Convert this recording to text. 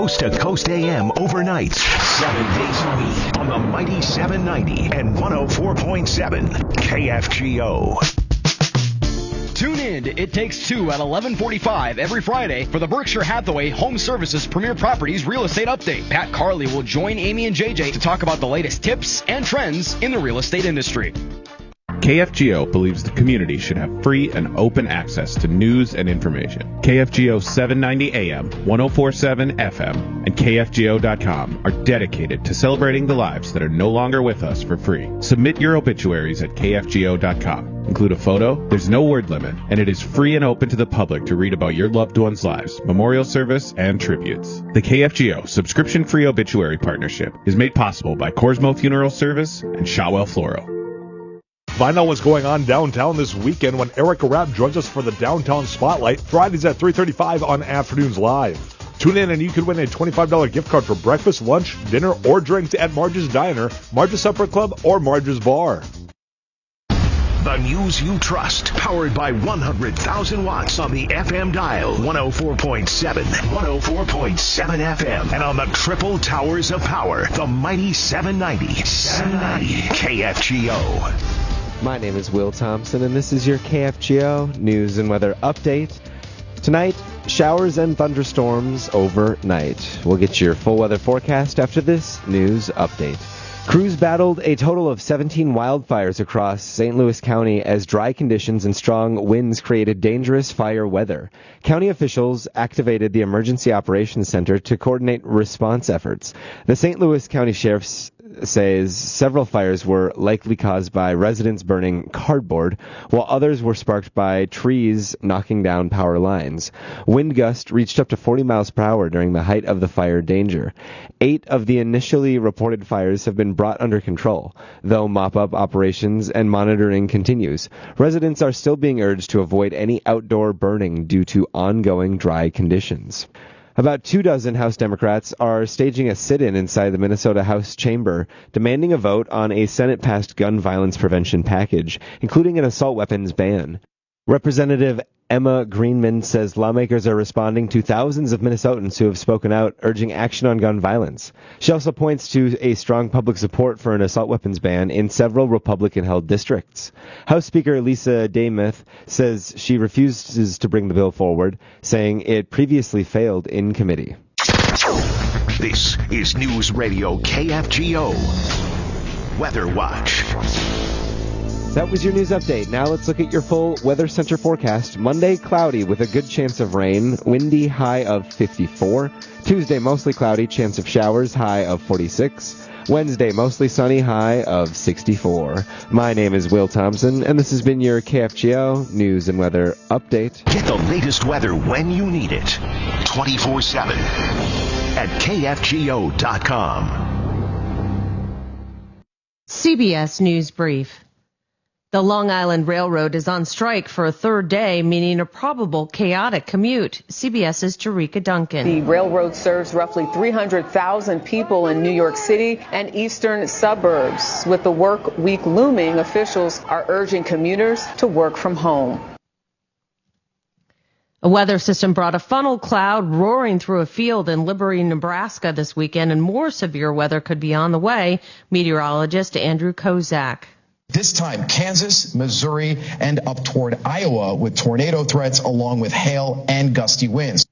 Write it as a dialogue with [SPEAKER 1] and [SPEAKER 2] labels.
[SPEAKER 1] Coast to Coast AM overnight, 7 days a week on the mighty 790 and 104.7 KFGO.
[SPEAKER 2] Tune in to It Takes Two at 11:45 every Friday for the Berkshire Hathaway Home Services Premier Properties Real Estate Update. Pat Carley will join Amy and JJ to talk about the latest tips and trends in the real estate industry.
[SPEAKER 3] KFGO believes the community should have free and open access to news and information. KFGO 790 AM, 104.7 FM, and KFGO.com are dedicated to celebrating the lives that are no longer with us for free. Submit your obituaries at KFGO.com. Include a photo, there's no word limit, and it is free and open to the public to read about your loved ones' lives, memorial service, and tributes. The KFGO subscription-free obituary partnership is made possible by Corsmo Funeral Service and Shawwell Floral.
[SPEAKER 4] Find out what's going on downtown this weekend when Erica Rapp joins us for the Downtown Spotlight, Fridays at 3:35 on Afternoons Live. Tune in and you could win a $25 gift card for breakfast, lunch, dinner, or drinks at Marge's Diner, Marge's Supper Club, or Marge's Bar.
[SPEAKER 1] The news you trust, powered by 100,000 watts on the FM dial, 104.7, 104.7 FM, and on the triple towers of power, the mighty 790 KFGO.
[SPEAKER 5] My name is Will Thompson, and this is your KFGO News and Weather Update. Tonight, showers and thunderstorms overnight. We'll get your full weather forecast after this news update. Crews battled a total of 17 wildfires across St. Louis County as dry conditions and strong winds created dangerous fire weather. County officials activated the Emergency Operations Center to coordinate response efforts. The St. Louis County Sheriff says several fires were likely caused by residents burning cardboard, while others were sparked by trees knocking down power lines. Wind gusts reached up to 40 miles per hour during the height of the fire danger. 8 of the initially reported fires have been brought under control, though mop-up operations and monitoring continues. Residents are still being urged to avoid any outdoor burning due to ongoing dry conditions. About 24 House Democrats are staging a sit-in inside the Minnesota House chamber, demanding a vote on a Senate-passed gun violence prevention package, including an assault weapons ban. Representative Emma Greenman says lawmakers are responding to thousands of Minnesotans who have spoken out, urging action on gun violence. She also points to a strong public support for an assault weapons ban in several Republican-held districts. House Speaker Lisa Demuth says she refuses to bring the bill forward, saying it previously failed in committee.
[SPEAKER 1] This is News Radio KFGO Weather Watch.
[SPEAKER 5] That was your news update. Now let's look at your full Weather Center forecast. Monday, cloudy with a good chance of rain, windy, high of 54. Tuesday, mostly cloudy, chance of showers, high of 46. Wednesday, mostly sunny, high of 64. My name is Will Thompson, and this has been your KFGO News and Weather Update.
[SPEAKER 1] Get the latest weather when you need it, 24/7 at KFGO.com.
[SPEAKER 6] CBS News Brief. The Long Island Railroad is on strike for a third day, meaning a probable chaotic commute. CBS's Jerika Duncan.
[SPEAKER 7] The railroad serves roughly 300,000 people in New York City and eastern suburbs. With the work week looming, officials are urging commuters to work from home.
[SPEAKER 6] A weather system brought a funnel cloud roaring through a field in Liberty, Nebraska this weekend, and more severe weather could be on the way. Meteorologist Andrew Kozak.
[SPEAKER 8] This time, Kansas, Missouri, and up toward Iowa with tornado threats along with hail and gusty winds.